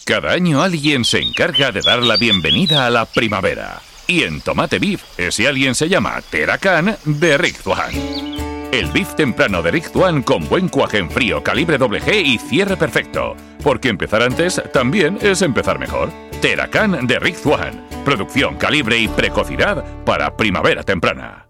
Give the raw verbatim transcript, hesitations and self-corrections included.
Cada año alguien se encarga de dar la bienvenida a la primavera. Y en Tomate Beef, ese alguien se llama Teracan de Rick Swan. El beef temprano de Rick Swan con buen cuaje en frío, calibre doble G y cierre perfecto. Porque empezar antes también es empezar mejor. Teracan de Rick Swan. Producción, calibre y precocidad para primavera temprana.